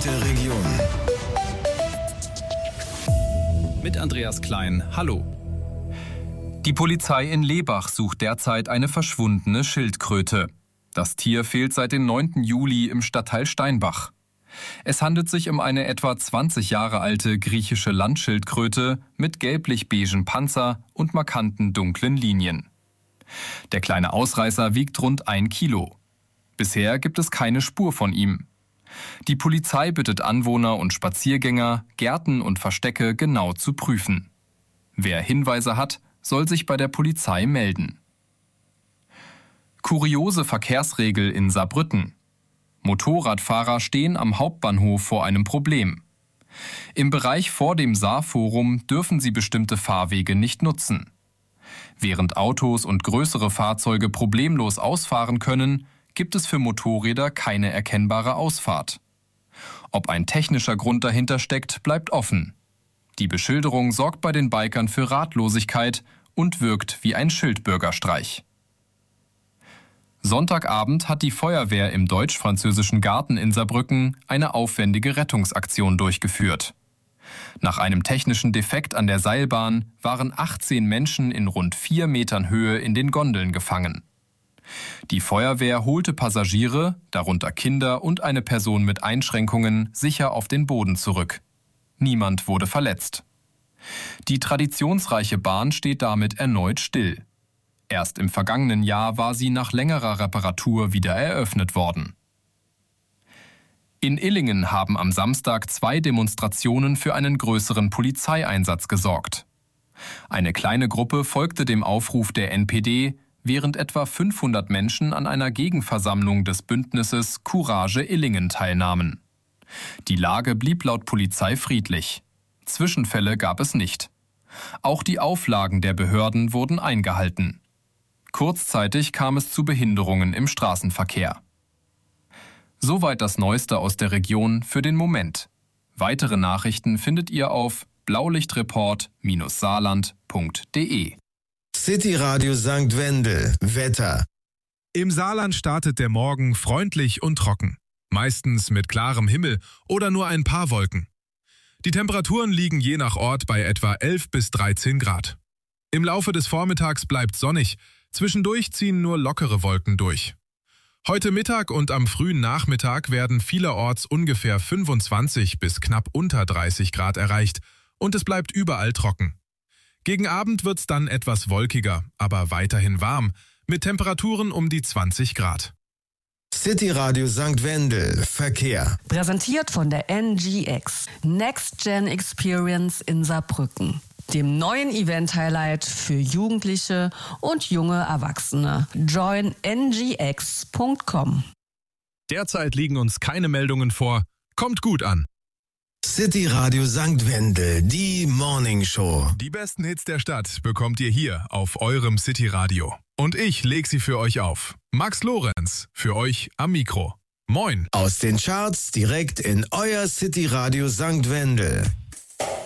und der Region. Mit Andreas Klein, hallo. Die Polizei in Lebach sucht derzeit eine verschwundene Schildkröte. Das Tier fehlt seit dem 9. Juli im Stadtteil Steinbach. Es handelt sich um eine etwa 20 Jahre alte griechische Landschildkröte mit gelblich-beigen Panzer und markanten dunklen Linien. Der kleine Ausreißer wiegt rund 1 Kilo. Bisher gibt es keine Spur von ihm. Die Polizei bittet Anwohner und Spaziergänger, Gärten und Verstecke genau zu prüfen. Wer Hinweise hat, soll sich bei der Polizei melden. Kuriose Verkehrsregel in Saarbrücken. Motorradfahrer stehen am Hauptbahnhof vor einem Problem. Im Bereich vor dem Saarforum dürfen sie bestimmte Fahrwege nicht nutzen. Während Autos und größere Fahrzeuge problemlos ausfahren können, gibt es für Motorräder keine erkennbare Ausfahrt. Ob ein technischer Grund dahinter steckt, bleibt offen. Die Beschilderung sorgt bei den Bikern für Ratlosigkeit und wirkt wie ein Schildbürgerstreich. Sonntagabend hat die Feuerwehr im Deutsch-Französischen Garten in Saarbrücken eine aufwendige Rettungsaktion durchgeführt. Nach einem technischen Defekt an der Seilbahn waren 18 Menschen in rund 4 Metern Höhe in den Gondeln gefangen. Die Feuerwehr holte Passagiere, darunter Kinder und eine Person mit Einschränkungen, sicher auf den Boden zurück. Niemand wurde verletzt. Die traditionsreiche Bahn steht damit erneut still. Erst im vergangenen Jahr war sie nach längerer Reparatur wieder eröffnet worden. In Illingen haben am Samstag 2 Demonstrationen für einen größeren Polizeieinsatz gesorgt. Eine kleine Gruppe folgte dem Aufruf der NPD, während etwa 500 Menschen an einer Gegenversammlung des Bündnisses Courage Illingen teilnahmen. Die Lage blieb laut Polizei friedlich. Zwischenfälle gab es nicht. Auch die Auflagen der Behörden wurden eingehalten. Kurzzeitig kam es zu Behinderungen im Straßenverkehr. Soweit das Neueste aus der Region für den Moment. Weitere Nachrichten findet ihr auf blaulichtreport-saarland.de. City Radio St. Wendel. Wetter. Im Saarland startet der Morgen freundlich und trocken. Meistens mit klarem Himmel oder nur ein paar Wolken. Die Temperaturen liegen je nach Ort bei etwa 11 bis 13 Grad. Im Laufe des Vormittags bleibt sonnig, zwischendurch ziehen nur lockere Wolken durch. Heute Mittag und am frühen Nachmittag werden vielerorts ungefähr 25 bis knapp unter 30 Grad erreicht und es bleibt überall trocken. Gegen Abend wird's dann etwas wolkiger, aber weiterhin warm, mit Temperaturen um die 20 Grad. City Radio St. Wendel. Verkehr. Präsentiert von der NGX. Next Gen Experience in Saarbrücken. Dem neuen Event-Highlight für Jugendliche und junge Erwachsene. Join ngx.com. Derzeit liegen uns keine Meldungen vor. Kommt gut an. City Radio St. Wendel, die Morning Show. Die besten Hits der Stadt bekommt ihr hier auf eurem City Radio. Und ich leg sie für euch auf. Max Lorenz, für euch am Mikro. Moin. Aus den Charts direkt in euer City Radio St. Wendel.